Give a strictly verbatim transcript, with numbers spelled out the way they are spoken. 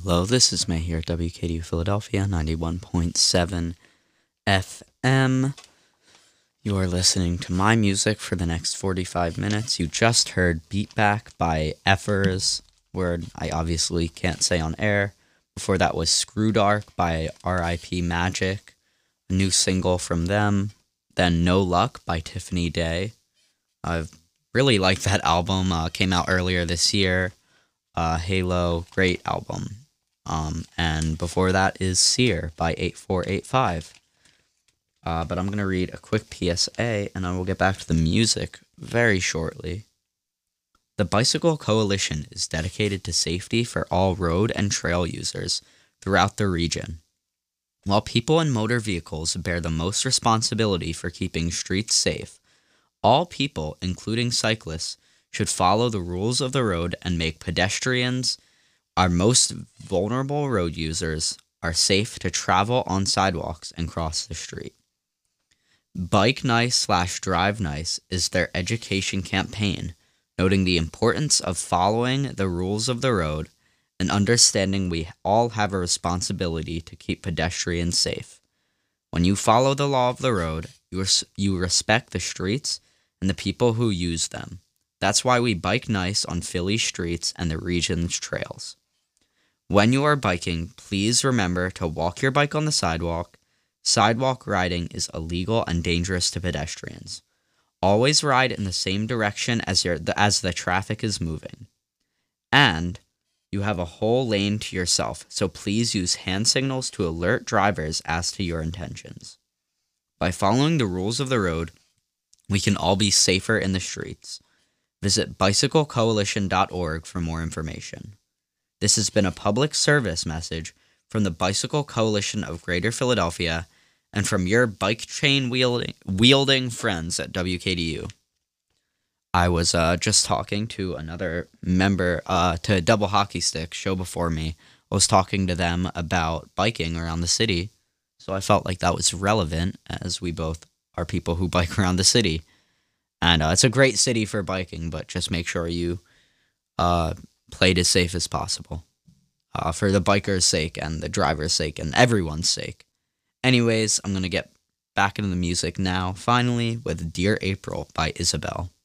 Hello, this is May here at W K D U Philadelphia, ninety-one point seven F M. You are listening to my music for the next forty-five minutes. You just heard Beat Back by Effers, word I obviously can't say on air. Before that was Screw Dark by R I P Magic, a new single from them. Then No Luck by Tiffany Day. I've really liked that album. Uh, came out earlier this year. Uh, Halo, great album. Um, and before that is Sear by eight four eight five. Uh, but I'm going to read a quick P S A, and I will get back to the music very shortly. The Bicycle Coalition is dedicated to safety for all road and trail users throughout the region. While people and motor vehicles bear the most responsibility for keeping streets safe, all people, including cyclists, should follow the rules of the road and make pedestrians, our most vulnerable road users, are safe to travel on sidewalks and cross the street. Bike Nice slash Drive Nice is their education campaign, noting the importance of following the rules of the road and understanding we all have a responsibility to keep pedestrians safe. When you follow the law of the road, you, res- you respect the streets and the people who use them. That's why we bike nice on Philly streets and the region's trails. When you are biking, please remember to walk your bike on the sidewalk. Sidewalk riding is illegal and dangerous to pedestrians. Always ride in the same direction as your as the traffic is moving. And you have a whole lane to yourself, so please use hand signals to alert drivers as to your intentions. By following the rules of the road, we can all be safer in the streets. Visit bicycle coalition dot org for more information. This has been a public service message from the Bicycle Coalition of Greater Philadelphia and from your bike chain wielding, wielding friends at W K D U. I was uh, just talking to another member, uh, to Double Hockey Stick, show before me. I was talking to them about biking around the city, so I felt like that was relevant as we both are people who bike around the city. And uh, it's a great city for biking, but just make sure you uh, play it as safe as possible. Uh, for the biker's sake and the driver's sake and everyone's sake. Anyways, I'm going to get back into the music now, finally, with Dear April by Isabel.